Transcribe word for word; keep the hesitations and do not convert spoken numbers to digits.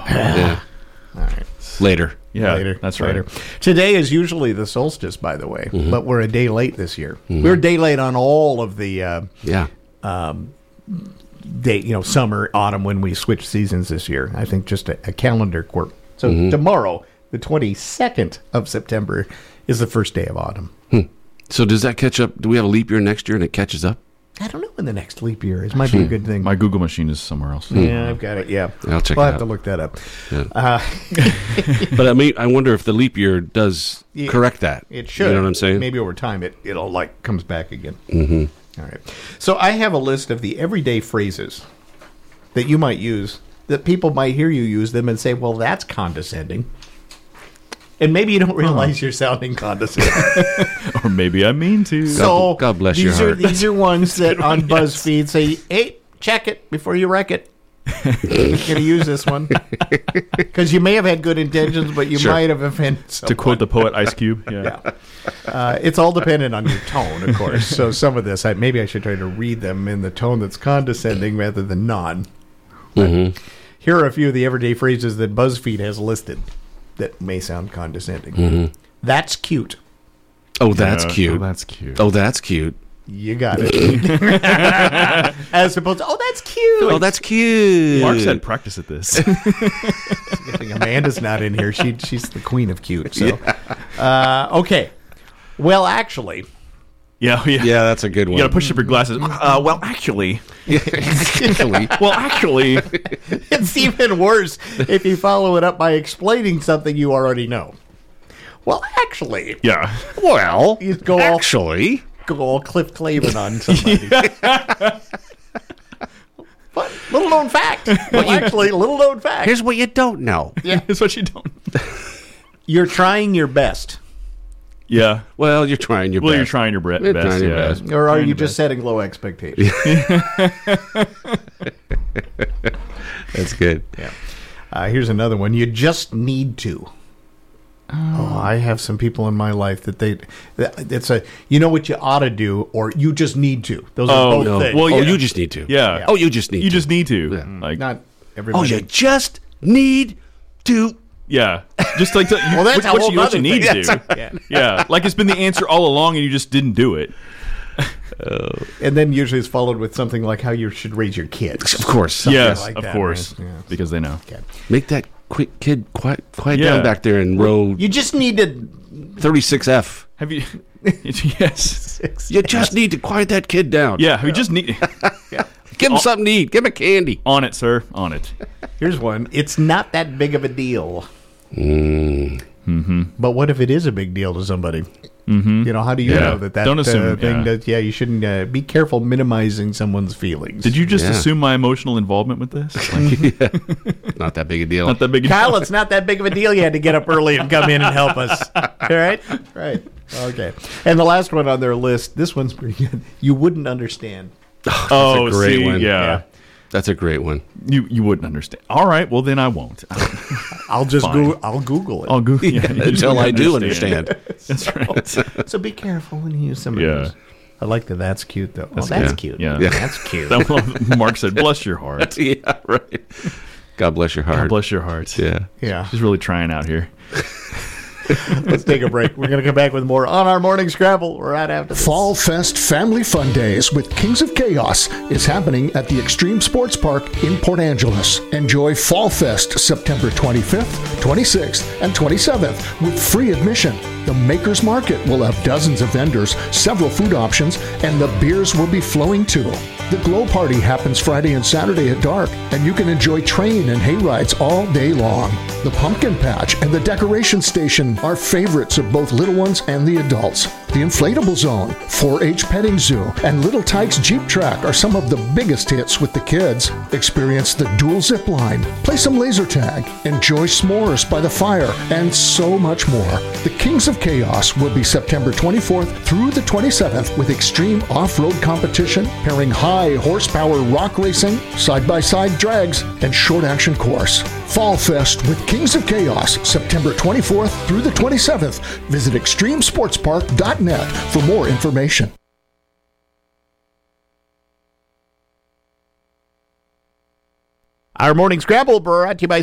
Yeah. All right. Later. Yeah, Later. that's right. Later. Today is usually the solstice, by the way, Mm-hmm. but we're a day late this year. We're a day late on all of the uh, Yeah. day, you know, summer, autumn when we switched seasons this year. I think just a, a calendar quirk. So Mm-hmm. tomorrow, the twenty-second of September, is the first day of autumn. So does that catch up? Do we have a leap year next year and it catches up? I don't know when the next leap year is. Might be a good thing. My Google machine is somewhere else. Yeah, I've got it. Yeah, I'll check We'll it have to out. look that up. But I mean, I wonder if the leap year does Yeah, correct that. It should. You know what I'm saying? Maybe over time it it'll like comes back again. Mm-hmm. All right. So I have a list of the everyday phrases that you might use, that people might hear you use them and say, "Well, that's condescending." And maybe you don't realize you're sounding condescending. Or maybe I mean to. So God bless these your are heart. these are ones that on BuzzFeed say, "Hey, check it before you wreck it." You're going to use this one because you may have had good intentions, but you Sure. might have offended someone. To quote the poet Ice Cube. Yeah. Uh, it's all dependent on your tone, of course. So some of this, I, maybe I should try to read them in the tone that's condescending rather than non. Mm-hmm. Here are a few of the everyday phrases that BuzzFeed has listed that may sound condescending. Mm-hmm. That's cute. Oh, that's Yeah. cute. Oh, that's cute. Oh, that's cute. You got it. As opposed to, oh, that's cute. Oh, that's cute. Mark's had practice at this. I think Amanda's not in here. She she's the queen of cute. So, uh, okay. Well, actually, yeah, yeah. Yeah, that's a good one. You got to push up your glasses. Uh, well, actually. Actually. Well, actually. it's even worse if you follow it up by explaining something you already know. Well, actually, Yeah. Well, you go all actually. go all Cliff Clavin on somebody. But little known fact. Well, actually, little known fact. Here's what you don't know. Yeah. That's what you don't. You're trying your best, Yeah. Well, you're trying your Well, best. you're trying your bre- You're best. trying your yeah. best. or are Trying you your just best. setting low expectations? That's good. Yeah. Uh, here's another one. You just need to. Oh, I have some people in my life that they, that- it's a, you know what you ought to do, or you just need to. Those are Oh, both No. things. Well, oh, yeah. you just need to. Yeah. Oh, you just need You to. just need to. Yeah. Like, Not Oh, everybody. you just need to. yeah. Just like, to, you, Well, that's what, a what whole you, what you nother need thing. to do. Yeah. Yeah. Like it's been the answer all along and you just didn't do it. And then usually it's followed with something like how you should raise your kids. Of course. Yes, like of that, course. right? Yeah. Because they know. Okay. Make that quick kid quiet, quiet Yeah. down back there in row You just need to. thirty-six F. Have you? yes. You just need to quiet that kid down. Yeah. We just need. Give him something to eat. Give him a candy. On it, sir. On it. Here's one. It's not that big of a deal. Mm. Mm-hmm. But what if it is a big deal to somebody? Mm-hmm. You know, how do you Yeah. know that that Don't assume, uh, thing yeah. that, yeah, you shouldn't uh, be careful minimizing someone's feelings. Did you just Yeah. assume my emotional involvement with this? Like, Not that big a deal. not that big a Kyle, deal. it's not that big of a deal. You had to get up early and come in and help us. All right? Right. Okay. And the last one on their list, this one's pretty good. You wouldn't understand. Oh, a great see, one. Yeah. Yeah. That's a great one. You you wouldn't understand. All right. Well, then I won't. I'll just Fine. go, I'll Google it. I'll go. Yeah, you just Until I wouldn't do understand. That's right. So be careful when you use some Yeah. of those. I like that. That's cute, though. That's oh, that's good. cute. Yeah. Yeah. That's cute. That one, Mark said, "Bless your heart. Yeah, right. God bless your heart. God bless your heart." Yeah. Yeah. She's really trying out here. Let's take a break. We're going to come back with more on our Morning Scrabble right after this. Fall Fest Family Fun Days with Kings of Chaos is happening at the Extreme Sports Park in Port Angeles. Enjoy Fall Fest September twenty-fifth, twenty-sixth, and twenty-seventh with free admission. The Maker's Market will have dozens of vendors, several food options, and the beers will be flowing too. The Glow Party happens Friday and Saturday at dark, and you can enjoy train and hay rides all day long. The Pumpkin Patch and the Decoration Station are favorites of both little ones and the adults. The Inflatable Zone, four H Petting Zoo, and Little Tykes Jeep Track are some of the biggest hits with the kids. Experience the dual zip line, play some laser tag, enjoy s'mores by the fire, and so much more. The Kings of Chaos will be September twenty-fourth through the twenty-seventh with extreme off-road competition, pairing high horsepower rock racing, side-by-side drags, and short-action course. Fall Fest with Kings of Chaos, September twenty-fourth through the twenty-seventh. Visit extreme sports park dot net for more information. Our Morning Scrabble brought to you by